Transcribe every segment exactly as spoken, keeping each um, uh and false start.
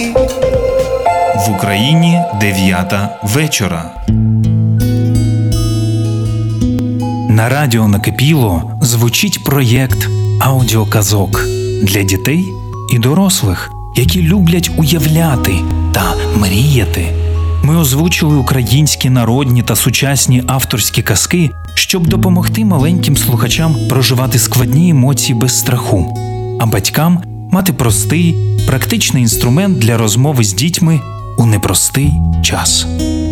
В Україні дев'ята вечора. На радіо «Накипіло» звучить проєкт аудіоказок для дітей і дорослих, які люблять уявляти та мріяти. Ми озвучили українські народні та сучасні авторські казки, щоб допомогти маленьким слухачам проживати складні емоції без страху, а батькам мати простий, практичний інструмент для розмови з дітьми у непростий час.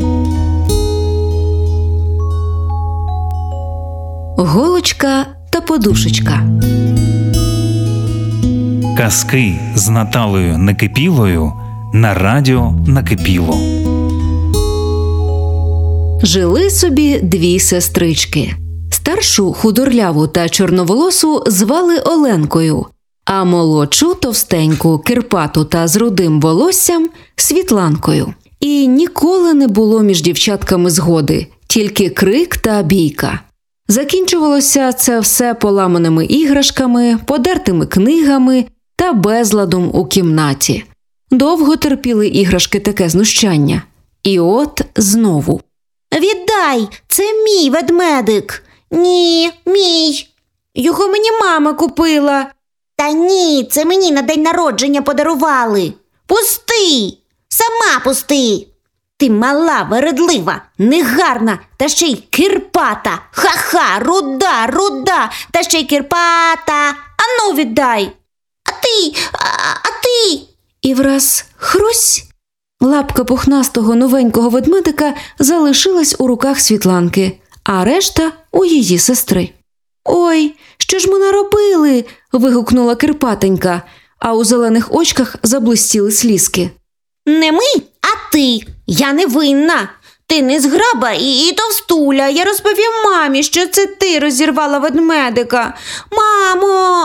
Голочка та подушечка. Казки з Наталею Накипілою на радіо «Накипіло». Жили собі дві сестрички. Старшу, худорляву та чорноволосу звали Оленкою, а молодшу, товстеньку, кирпату та з рудим волоссям – Світланкою. І ніколи не було між дівчатками згоди, тільки крик та бійка. Закінчувалося це все поламаними іграшками, подертими книгами та безладом у кімнаті. Довго терпіли іграшки таке знущання. І от знову. «Віддай! Це мій ведмедик!» «Ні, мій! Його мені мама купила!» «Та ні, це мені на день народження подарували!» «Пусти! Сама пусти!» «Ти мала, вередлива, негарна, та ще й кирпата! Ха-ха, руда, руда, та ще й кирпата! Ану, віддай!» «А ти, а, а ти!» І враз хрусь! Лапка пухнастого новенького ведмедика залишилась у руках Світланки, а решта – у її сестри. «Ой, що ж ми наробили?» – вигукнула кирпатенька, а у зелених очках заблистіли слізки. «Не ми, а ти! Я не винна! Ти не зграба і, і товстуля! Я розповім мамі, що це ти розірвала ведмедика! Мамо!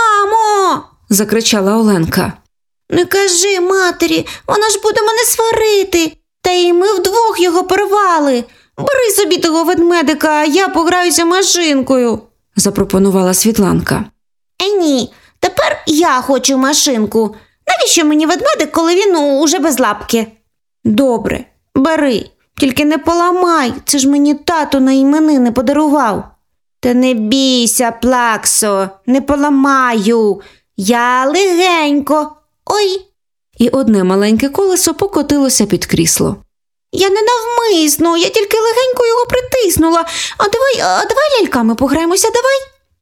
Мамо!» – закричала Оленка. «Не кажи матері, вона ж буде мене сварити! Та й ми вдвох його порвали! Бери собі того ведмедика, а я пограюся машинкою!» – запропонувала Світланка. «Е ні, тепер я хочу машинку! Навіщо мені ведмедик, коли він уже без лапки?» «Добре, бери, тільки не поламай, це ж мені тато на іменини подарував!» «Та не бійся, Плаксо, не поламаю, я легенько!» «Ой!» І одне маленьке колесо покотилося під крісло. «Я не навмисно, я тільки легенько його притиснула. А давай, а давай ляльками пограємося, давай?»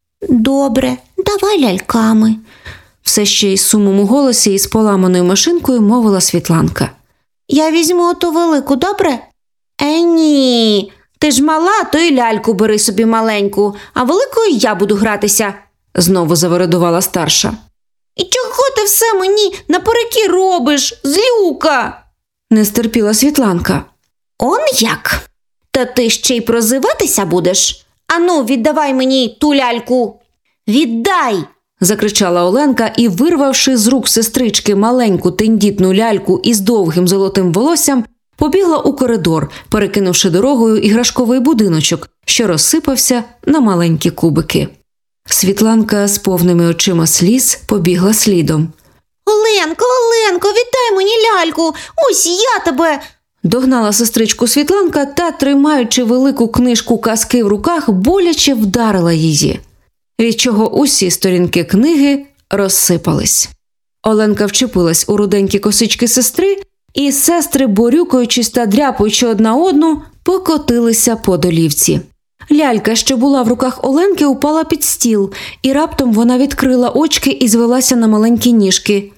«Добре, давай ляльками», – все ще із сумом у голосі і з поламаною машинкою мовила Світланка. «Я візьму оту велику, добре?» «Е ні, ти ж мала, то й ляльку бери собі маленьку, а великою я буду гратися», – знову завередувала старша. «І чого ти все мені наперекір робиш, злюка?» – не стерпіла Світланка. «Он як? Та ти ще й прозиватися будеш? Ану, віддавай мені ту ляльку!» «Віддай!» – закричала Оленка і, вирвавши з рук сестрички маленьку тендітну ляльку із довгим золотим волоссям, побігла у коридор, перекинувши дорогою іграшковий будиночок, що розсипався на маленькі кубики. Світланка з повними очима сліз побігла слідом. «Оленко, Оленко, віддай мені ляльку! Ось я тебе!» Догнала сестричку Світланка та, тримаючи велику книжку казки в руках, боляче вдарила її, від чого усі сторінки книги розсипались. Оленка вчепилась у руденькі косички сестри, і сестри, борюкаючись та дряпаючи одна одну, покотилися по долівці. Лялька, що була в руках Оленки, упала під стіл, і раптом вона відкрила очки і звелася на маленькі ніжки.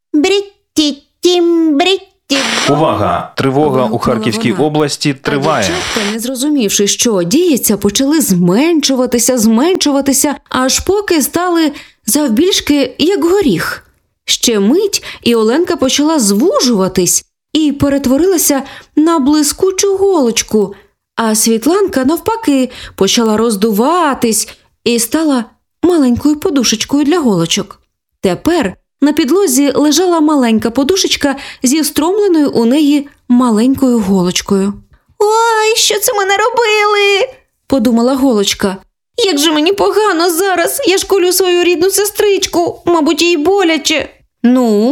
«Брі-ті-тім, брі-ті». Увага! Тривога у Харківській вона. області триває. А дівчатка, не зрозумівши, що діється, почали зменшуватися, зменшуватися, аж поки стали завбільшки, як горіх. Ще мить, і Оленка почала звужуватись і перетворилася на блискучу голочку, а Світланка, навпаки, почала роздуватись і стала маленькою подушечкою для голочок. Тепер на підлозі лежала маленька подушечка зі встромленою у неї маленькою голочкою. «Ой, що це ми наробили?» – подумала голочка. «Як же мені погано зараз, я ж колю свою рідну сестричку, мабуть, їй боляче». «Ну,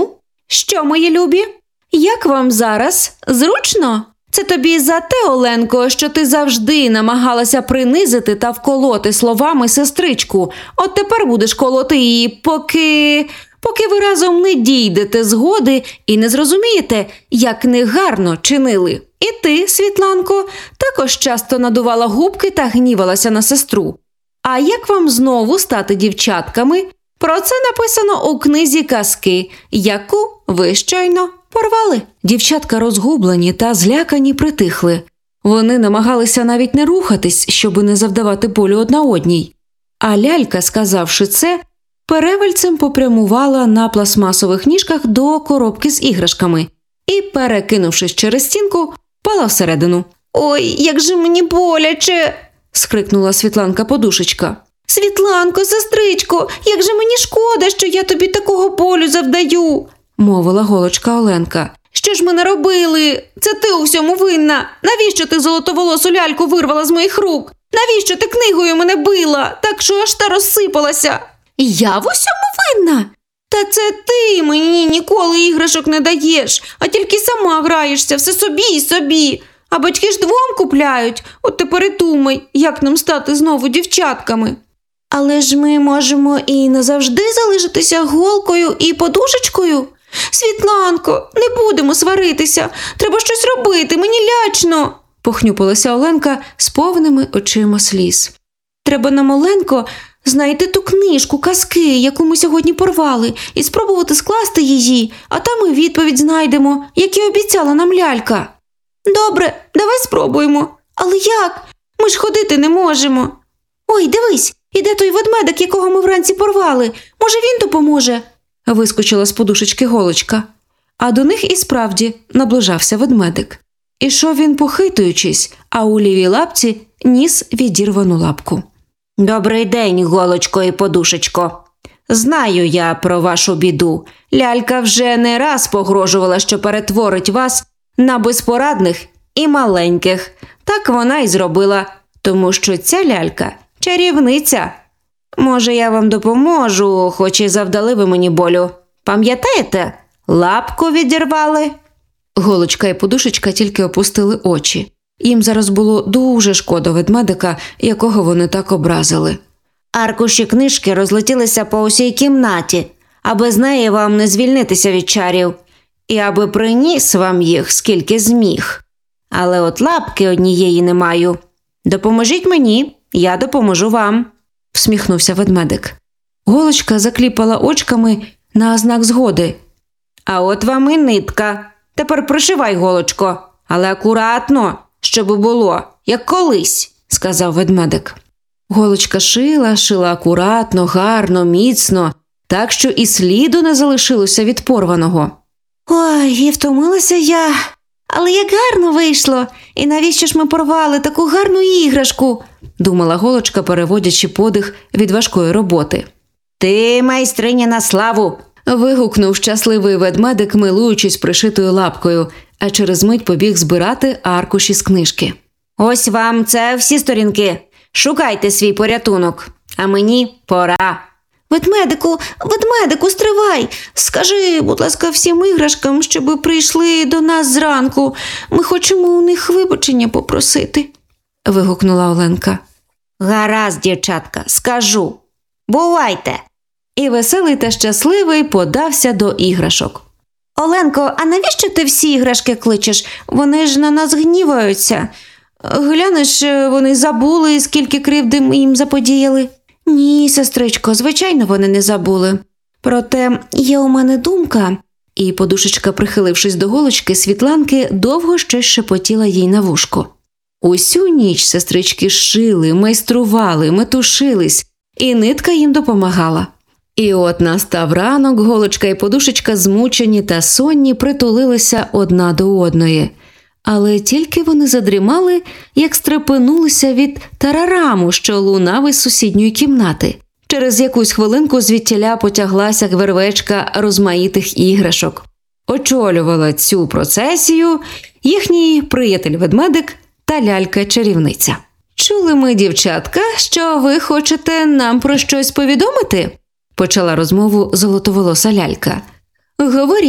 Що, мої любі? Як вам зараз? Зручно? Це тобі за те, Оленко, що ти завжди намагалася принизити та вколоти словами сестричку. От тепер будеш колоти її, поки... поки ви разом не дійдете згоди і не зрозумієте, як негарно чинили. І ти, Світланко, також часто надувала губки та гнівалася на сестру. А як вам знову стати дівчатками? Про це написано у книзі казки, яку ви щойно порвали. Дівчатка розгублені та злякані притихли. Вони намагалися навіть не рухатись, щоби не завдавати болю одна одній. А лялька, сказавши це, перевальцем попрямувала на пластмасових ніжках до коробки з іграшками і, перекинувшись через стінку, впала всередину. «Ой, як же мені боляче!» – скрикнула Світланка-подушечка. «Світланко, сестричко, як же мені шкода, що я тобі такого болю завдаю!» – мовила голочка Оленка. «Що ж ми наробили? Це ти у всьому винна! Навіщо ти золотоволосу ляльку вирвала з моїх рук? Навіщо ти книгою мене била, так що аж та розсипалася?» «Я в усьому винна?» «Та це ти мені ніколи іграшок не даєш, а тільки сама граєшся, все собі і собі. А батьки ж двом купляють. От тепер і думай, як нам стати знову дівчатками». «Але ж ми можемо і назавжди залишитися голкою і подушечкою. Світланко, не будемо сваритися, треба щось робити, мені лячно», – похнюпилася Оленка з повними очима сліз. «Треба нам, Оленко, знайти ту книжку казки, яку ми сьогодні порвали, і спробувати скласти її, а там і відповідь знайдемо, як і обіцяла нам лялька». «Добре, давай спробуємо. Але як? Ми ж ходити не можемо». «Ой, дивись, іде той ведмедик, якого ми вранці порвали. Може, він допоможе?» – вискочила з подушечки голочка. А до них і справді наближався ведмедик. Ішов він похитуючись, а у лівій лапці ніс відірвану лапку. «Добрий день, голочко і подушечко. Знаю я про вашу біду. Лялька вже не раз погрожувала, що перетворить вас на безпорадних і маленьких. Так вона й зробила, тому що ця лялька – чарівниця. Може, я вам допоможу, хоч і завдали ви мені болю. Пам'ятаєте? Лапку відірвали?» Голочка і подушечка тільки опустили очі. Їм зараз було дуже шкода ведмедика, якого вони так образили. «Аркуші книжки розлетілися по усій кімнаті, аби з неї вам не звільнитися від чарів, і аби приніс вам їх скільки зміг. Але от лапки однієї не маю. Допоможіть мені, я допоможу вам», – всміхнувся ведмедик. Голочка закліпала очками на знак згоди. «А от вам і нитка. Тепер пришивай, голочко, але акуратно, щоб було, як колись», – сказав ведмедик. Голочка шила, шила акуратно, гарно, міцно, так що і сліду не залишилося від порваного. «Ой, і втомилася я. Але як гарно вийшло! І навіщо ж ми порвали таку гарну іграшку?» – думала голочка, переводячи подих від важкої роботи. «Ти майстриня на славу!» – вигукнув щасливий ведмедик, милуючись пришитою лапкою, а через мить побіг збирати аркуші з книжки. «Ось вам це всі сторінки. Шукайте свій порятунок, а мені пора». «Ведмедику, ведмедику, стривай! Скажи, будь ласка, всім іграшкам, щоб прийшли до нас зранку. Ми хочемо у них вибачення попросити», – вигукнула Оленка. «Гаразд, дівчатка, скажу. Бувайте!» І веселий та щасливий подався до іграшок. «Оленко, а навіщо ти всі іграшки кличеш? Вони ж на нас гніваються. Глянеш, вони забули, скільки кривди ми їм заподіяли». «Ні, сестричко, звичайно, вони не забули. Проте є у мене думка». І подушечка, прихилившись до голочки Світланки, довго щось шепотіла їй на вушко. Усю ніч сестрички шили, майстрували, метушились, і нитка їм допомагала. І от настав ранок, голочка і подушечка, змучені та сонні, притулилися одна до одної. Але тільки вони задрімали, як стрепенулися від тарараму, що лунав із сусідньої кімнати. Через якусь хвилинку звідтіля потяглася вервечка розмаїтих іграшок. Очолювала цю процесію їхній приятель-ведмедик та лялька-чарівниця. «Чули ми, дівчатка, що ви хочете нам про щось повідомити?» – почала розмову золотоволоса лялька. «Говоріть».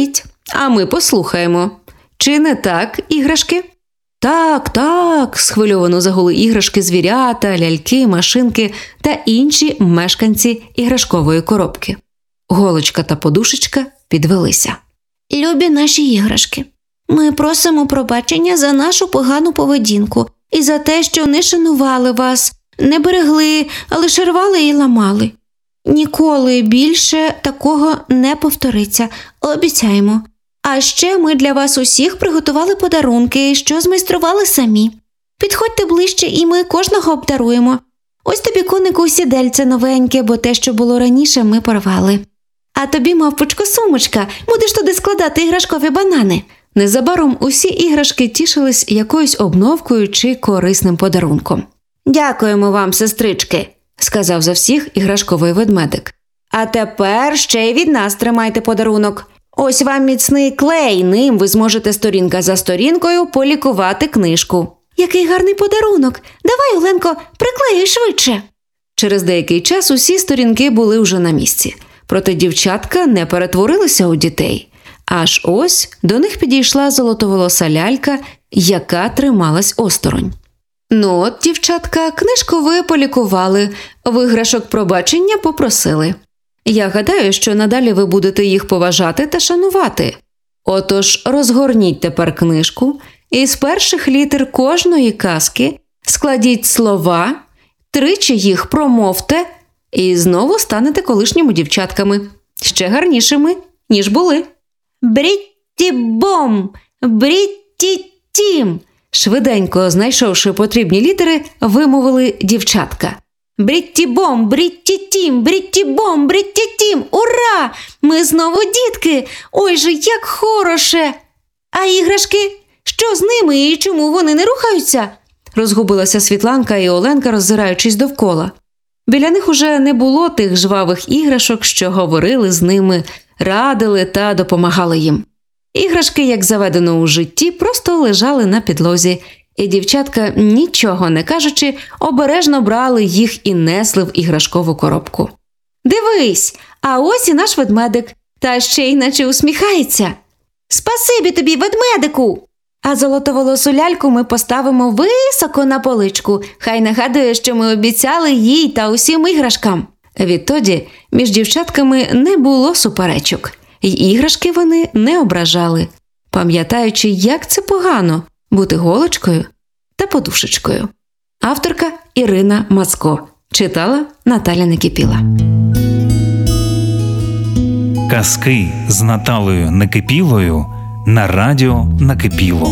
А ми послухаємо. Чи не так, іграшки? Так, так, схвильовано загули іграшки, звірята, ляльки, машинки та інші мешканці іграшкової коробки. Голочка та подушечка підвелися. Любі наші іграшки, ми просимо пробачення за нашу погану поведінку і за те, що не шанували вас, не берегли, а лише рвали і ламали. Ніколи більше такого не повториться, обіцяємо. А ще ми для вас усіх приготували подарунки, що змайстрували самі. Підходьте ближче, і ми кожного обдаруємо. Ось тобі, конику, сідельце новеньке, бо те, що було раніше, ми порвали. А тобі, мавпочко, сумочка, будеш туди складати іграшкові банани. Незабаром усі іграшки тішились якоюсь обновкою чи корисним подарунком. Дякуємо вам, сестрички, Сказав за всіх іграшковий ведмедик. а тепер ще й від нас тримайте подарунок. Ось вам міцний клей, ним ви зможете сторінка за сторінкою полікувати книжку. Який гарний подарунок! Давай, Оленко, приклеюй швидше. Через деякий час усі сторінки були вже на місці. Проте дівчатка не перетворилися у дітей. Аж ось до них підійшла золотоволоса лялька, яка трималась осторонь. Ну от, дівчатка, книжку ви полікували, виграшок пробачення попросили. Я гадаю, що надалі ви будете їх поважати та шанувати. Отож, розгорніть тепер книжку і з перших літер кожної казки складіть слова, тричі їх промовте і знову станете колишніми дівчатками, ще гарнішими, ніж були. Брітті-бом! Брітті-тім! Швиденько знайшовши потрібні літери, вимовили дівчатка. Брітті-бом! Брітті-тім! Брітті-бом! Брітті-тім! Ура! Ми знову дітки! Ой же, як хороше! А іграшки? Що з ними і чому вони не рухаються? Розгубилася Світланка і Оленка, роззираючись довкола. Біля них уже не було тих жвавих іграшок, що говорили з ними, радили та допомагали їм. Іграшки, як заведено у житті, просто лежали на підлозі, і дівчатка, нічого не кажучи, обережно брали їх і несли в іграшкову коробку. Дивись, а ось і наш ведмедик, та ще й наче усміхається. Спасибі тобі, ведмедику! А золотоволосу ляльку ми поставимо високо на поличку, хай нагадує, що ми обіцяли їй та усім іграшкам. Відтоді між дівчатками не було суперечок, й іграшки вони не ображали, пам'ятаючи, як це погано бути голочкою та подушечкою. Авторка Ірина Мацко. Читала Наталя Некипіла. Казки з Наталею Некипілою на радіо Накипіло.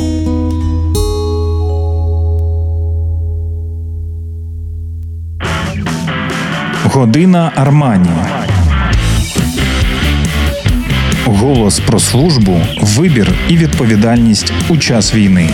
Година Армані. Голос про службу, вибір і відповідальність у час війни.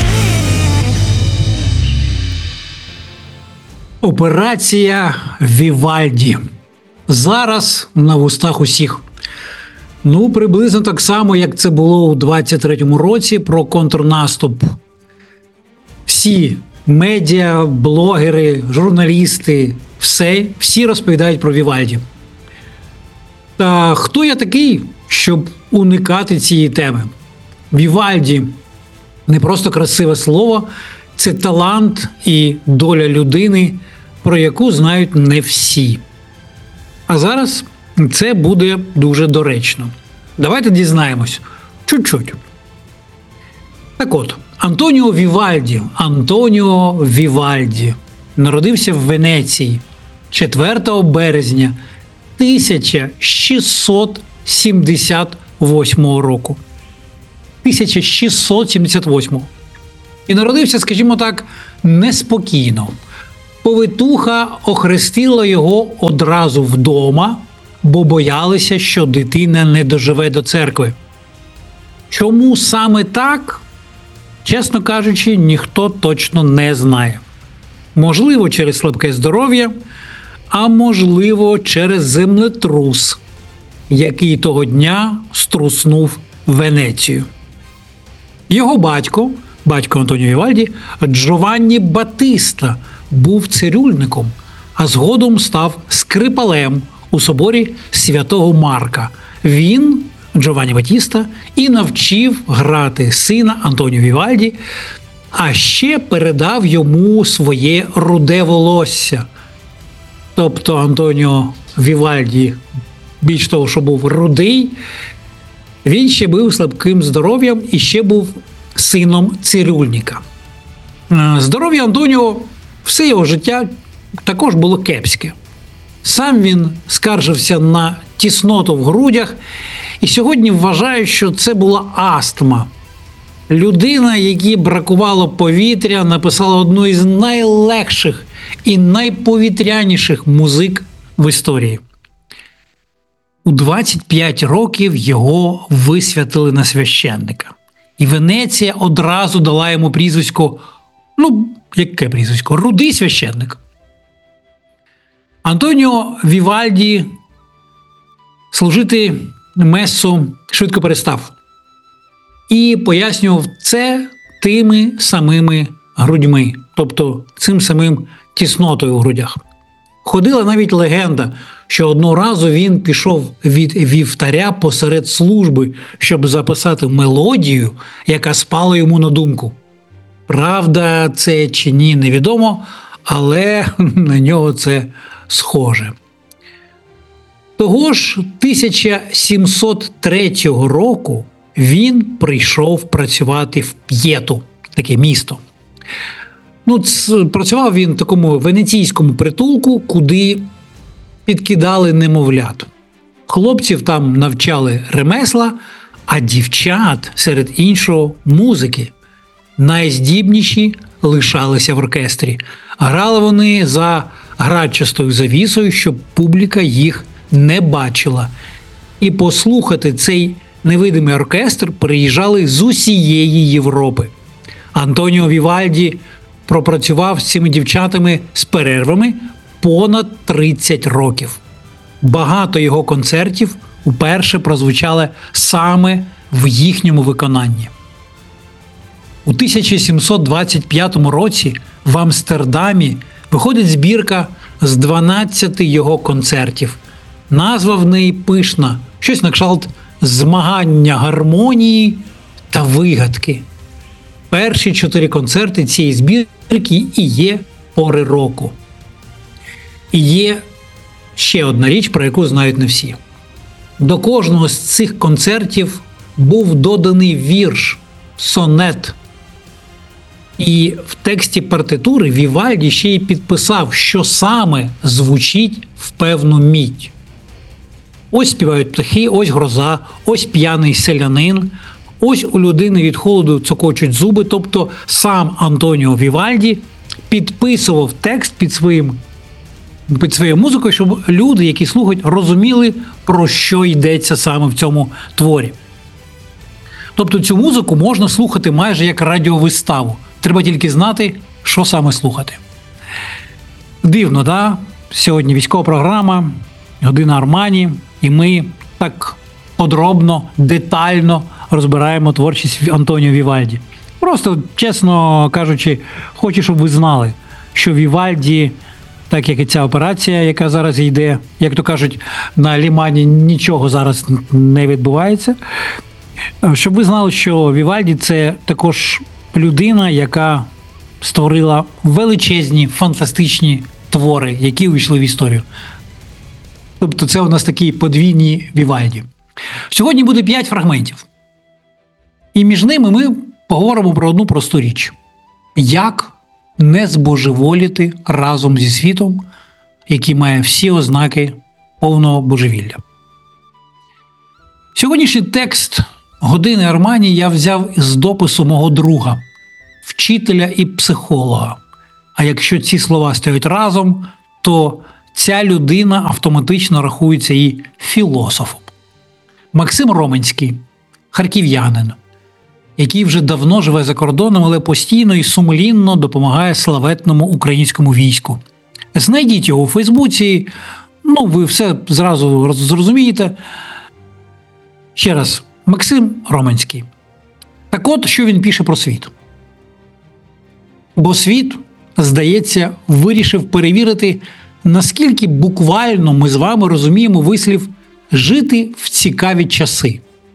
Операція Вівальді. Зараз на вустах усіх. Ну, приблизно так само, як це було у двадцять третьому році про контрнаступ. Всі медіа, блогери, журналісти, все, всі розповідають про Вівальді. Та хто я такий, щоб уникати цієї теми? Вівальді – не просто красиве слово, це талант і доля людини, про яку знають не всі. А зараз це буде дуже доречно. Давайте дізнаємось. Чуть-чуть. Так от, Антоніо Вівальді, Антоніо Вівальді народився в Венеції четвертого березня тисяча шістсот сімдесят восьмого року. тисяча шістсот сімдесят восьмого. І народився, скажімо так, неспокійно. Повитуха охрестила його одразу вдома, бо боялися, що дитина не доживе до церкви. Чому саме так? Чесно кажучи, ніхто точно не знає. Можливо, через слабке здоров'я, а можливо, через землетрус, який того дня струснув Венецію. Його батько, батько Антоніо Вівальді, Джованні Батиста, був цирюльником, а згодом став скрипалем у соборі Святого Марка. Він Джованні Батіста і навчив грати сина Антоніо Вівальді, а ще передав йому своє руде волосся. Тобто Антоніо Вівальді, більш того, що був рудий, він ще був слабким здоров'ям і ще був сином цирюльника. Здоров'я Антоніо все його життя також було кепське. Сам він скаржився на тісноту в грудях і сьогодні вважає, що це була астма. Людина, якій бракувало повітря, написала одну із найлегших і найповітряніших музик в історії. У двадцять п'ять років його висвятили на священника. І Венеція одразу дала йому прізвисько, ну, яке прізвисько? Рудий священник. Антоніо Вівальді служити месу швидко перестав. І пояснював це тими самими грудьми, тобто цим самим тіснотою в грудях. Ходила навіть легенда, що одного разу він пішов від вівтаря посеред служби, щоб записати мелодію, яка спала йому на думку. Правда це чи ні, невідомо, але на нього це схоже. Того ж тисяча сімсот третього року він прийшов працювати в П'єту, таке місто. Ну, ц, працював він в такому венеційському притулку, куди підкидали немовлят. Хлопців там навчали ремесла, а дівчат, серед іншого, музики. Найздібніші лишалися в оркестрі. Грали вони за градчастою завісою, щоб публіка їх не бачила. І послухати цей невидимий оркестр приїжджали з усієї Європи. Антоніо Вівальді пропрацював з цими дівчатами з перервами понад тридцять років. Багато його концертів уперше прозвучали саме в їхньому виконанні. У тисяча сімсот двадцять п'ятому році в Амстердамі виходить збірка з дванадцяти його концертів. Назва в неї пишна, щось на кшталт «Змагання гармонії та вигадки». Перші чотири концерти цієї збірки і є пори року. І є ще одна річ, про яку знають не всі. До кожного з цих концертів був доданий вірш, сонет. І в тексті партитури Вівальді ще й підписав, що саме звучить в певну мідь. Ось співають птахи, ось гроза, ось п'яний селянин, ось у людини від холоду цокочуть зуби, тобто сам Антоніо Вівальді підписував текст під своїм під своєю музикою, щоб люди, які слухають, розуміли, про що йдеться саме в цьому творі. Тобто цю музику можна слухати майже як радіовиставу. Треба тільки знати, що саме слухати. Дивно, да? Сьогодні військова програма, година Армані, і ми так подробно, детально розбираємо творчість Антоніо Вівальді. Просто, чесно кажучи, хочу, щоб ви знали, що Вівальді, так як і ця операція, яка зараз йде, як то кажуть, на Лімані нічого зараз не відбувається. Щоб ви знали, що Вівальді – це також людина, яка створила величезні, фантастичні твори, які увійшли в історію. Тобто це у нас такі подвійні Вівальді. Сьогодні буде п'ять фрагментів. І між ними ми поговоримо про одну просту річ. Як не збожеволіти разом зі світом, який має всі ознаки повного божевілля. Сьогоднішній текст «Години Армані» я взяв з допису мого друга, вчителя і психолога. А якщо ці слова стоять разом, то ця людина автоматично рахується і філософом. Максим Роменський, харків'янин, який вже давно живе за кордоном, але постійно і сумлінно допомагає славетному українському війську. Знайдіть його у Фейсбуці, ну ви все зразу зрозумієте. Ще раз, Максим Роменський. Так от, що він пише про світ. Бо світ, здається, вирішив перевірити, наскільки буквально ми з вами розуміємо вислів «жити в цікаві часи».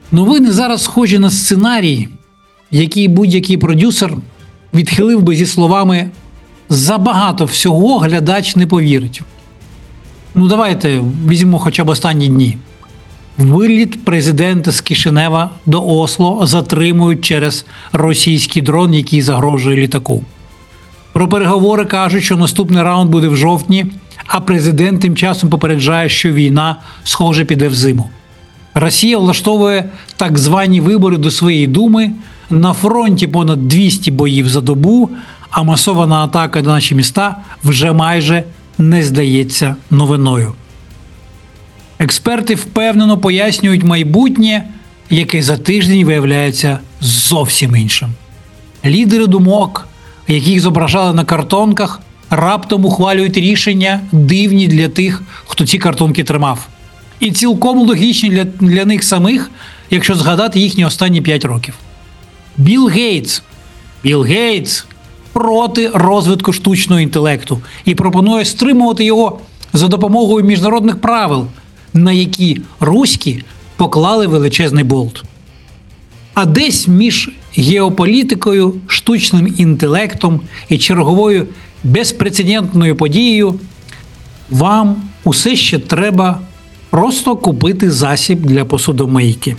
Новини зараз схожі на сценарій, який будь-який продюсер відхилив би зі словами «забагато всього глядач не повірить». Ну давайте візьмемо хоча б останні дні. Виліт президента з Кишинева до Осло затримують через російський дрон, який загрожує літаку. Про переговори кажуть, що наступний раунд буде в жовтні, а президент тим часом попереджає, що війна, схоже, піде в зиму. Росія влаштовує так звані вибори до своєї думи, на фронті понад двісті боїв за добу, а масована атака на наші міста вже майже не здається новиною. Експерти впевнено пояснюють майбутнє, яке за тиждень виявляється зовсім іншим. Лідери думок, яких зображали на картонках, раптом ухвалюють рішення, дивні для тих, хто ці картонки тримав. І цілком логічні для, для них самих, якщо згадати їхні останні п'ять років. Білл Гейтс. Білл Гейтс проти розвитку штучного інтелекту і пропонує стримувати його за допомогою міжнародних правил, на які руські поклали величезний болт. А десь між геополітикою, штучним інтелектом і черговою безпрецедентною подією вам усе ще треба просто купити засіб для посудомийки.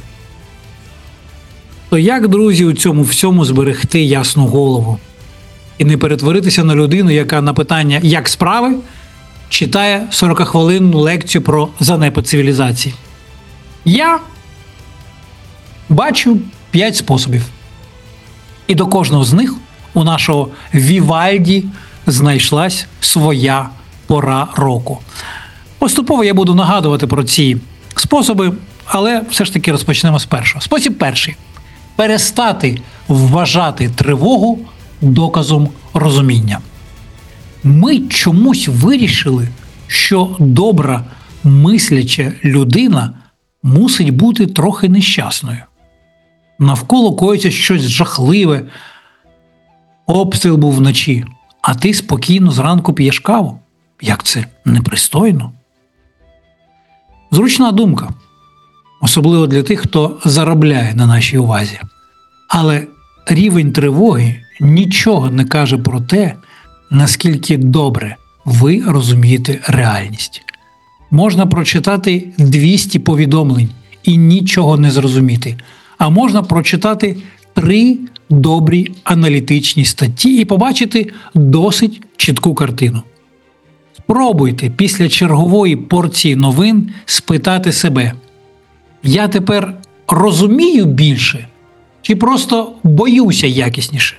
То як, друзі, у цьому всьому зберегти ясну голову? І не перетворитися на людину, яка на питання «як справи?» читає сорокахвилинну лекцію про занепад цивілізації. Я бачу п'ять способів. І до кожного з них у нашого Вівальді знайшлась своя пора року. Поступово я буду нагадувати про ці способи, але все ж таки розпочнемо з першого. Спосіб перший. Перестати вважати тривогу доказом розуміння. Ми чомусь вирішили, що добра, мисляча людина мусить бути трохи нещасною. Навколо коїться щось жахливе. Обстріл був вночі, а ти спокійно зранку п'єш каву. Як це непристойно? Зручна думка. Особливо для тих, хто заробляє на нашій увазі. Але рівень тривоги нічого не каже про те, наскільки добре ви розумієте реальність. Можна прочитати двісті повідомлень і нічого не зрозуміти. А можна прочитати три добрі аналітичні статті і побачити досить чітку картину. Спробуйте після чергової порції новин спитати себе: я тепер розумію більше чи просто боюся якісніше?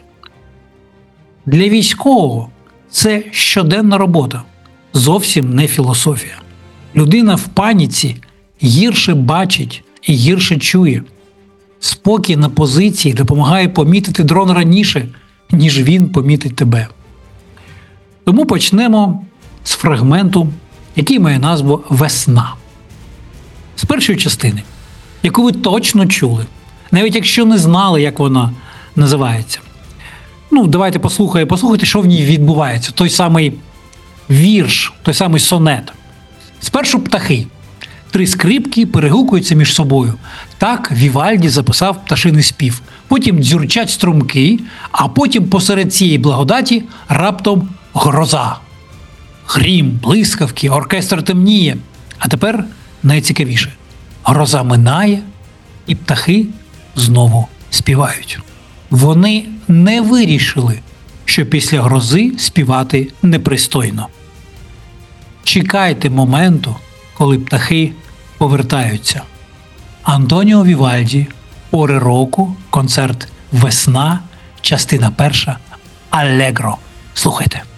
Для військового це щоденна робота, зовсім не філософія. Людина в паніці гірше бачить і гірше чує. Спокій на позиції допомагає помітити дрон раніше, ніж він помітить тебе. Тому почнемо з фрагменту, який має назву «Весна». З першої частини, яку ви точно чули, навіть якщо не знали, як вона називається. Ну, давайте послухаємо, послухайте, що в ній відбувається. Той самий вірш, той самий сонет. Спершу птахи. Три скрипки перегукуються між собою. Так Вівальді записав пташиний спів. Потім дзюрчать струмки, а потім посеред цієї благодаті раптом гроза. Грім, блискавки, оркестр темніє. А тепер найцікавіше. Гроза минає, і птахи знову співають. Вони не вирішили, що після грози співати непристойно. Чекайте моменту, коли птахи повертаються. Антоніо Вівальді, «Пори року», концерт «Весна», частина перша, «Аллегро». Слухайте.